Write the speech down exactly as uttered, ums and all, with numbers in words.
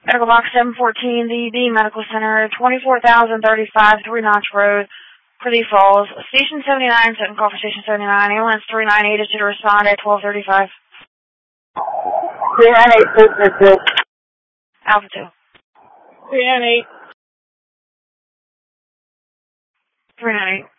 Medical Box seven fourteen, the B Medical Center, twenty-four thousand thirty-five, Three Notch Road, Pretty Falls. Station seventy-nine, setting call for Station seventy-nine. Ambulance three nine eight is due to respond at twelve thirty-five. three nine eight, six six. Alpha two. three nine eight. three nine eight.